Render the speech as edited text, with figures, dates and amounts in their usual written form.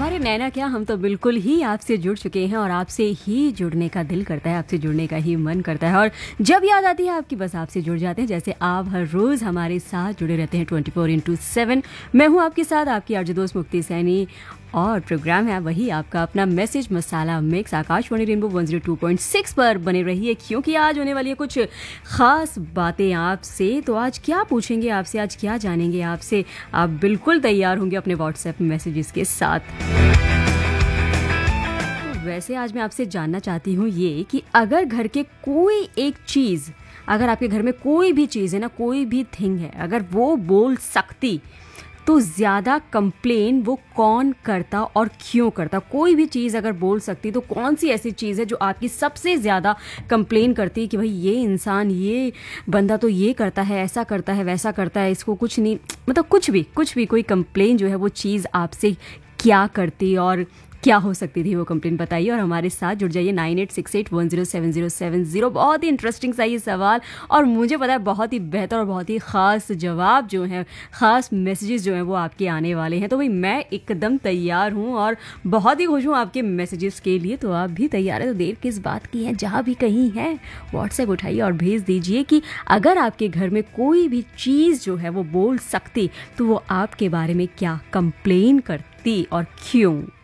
अरे नैना क्या, हम तो बिल्कुल ही आपसे जुड़ चुके हैं और आपसे ही जुड़ने का दिल करता है, आपसे जुड़ने का ही मन करता है। और जब याद आती है आपकी, बस आपसे जुड़ जाते हैं। जैसे आप हर रोज़ हमारे साथ जुड़े रहते हैं 24x7। मैं हूँ आपके साथ, आपकी आरजे दोस्त मुक्ति सैनी, और प्रोग्राम है वही आपका अपना मैसेज मसाला मिक्स। आकाशवाणी रेनबो 102.6 पर बने रहिए, क्योंकि आज होने वाली है कुछ ख़ास बातें आपसे। तो आज क्या पूछेंगे आपसे, आज क्या जानेंगे आपसे, आप बिल्कुल तैयार होंगे अपने व्हाट्सएप मैसेजेस के साथ। तो वैसे आज मैं आपसे जानना चाहती हूँ ये कि अगर घर के कोई एक चीज़, अगर आपके घर में कोई भी चीज़ है ना, कोई भी थिंग है, अगर वो बोल सकती तो ज़्यादा कंप्लेन वो कौन करता और क्यों करता? कोई भी चीज़ अगर बोल सकती तो कौन सी ऐसी चीज़ है जो आपकी सबसे ज़्यादा कंप्लेन करती है कि भाई ये इंसान, ये बंदा तो ये करता है, ऐसा करता है, वैसा करता है, इसको कुछ नहीं, मतलब कुछ भी कोई कंप्लेन जो है वो चीज़ आपसे क्या करती और क्या हो सकती थी वो कंप्लेन, बताइए। और हमारे साथ जुड़ जाइए 9868107070। बहुत ही इंटरेस्टिंग सा ये सवाल, और मुझे पता है बहुत ही बेहतर और बहुत ही ख़ास जवाब जो हैं, ख़ास मैसेजेस जो हैं वो आपके आने वाले हैं। तो भाई मैं एकदम तैयार हूँ और बहुत ही खुश हूँ आपके मैसेजेस के लिए। तो आप भी तैयार है तो देर किस बात की है, जहाँ भी कहीं हैं व्हाट्सएप उठाइए और भेज दीजिए कि अगर आपके घर में कोई भी चीज़ जो है वो बोल सकती तो वो आपके बारे में क्या कंप्लेन करती और क्यों।